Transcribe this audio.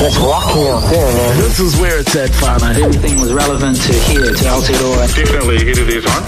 It's rocking out there, man. This is where it's at, Fana. Everything was relevant to here, to Aotearoa. Definitely ahead of their time.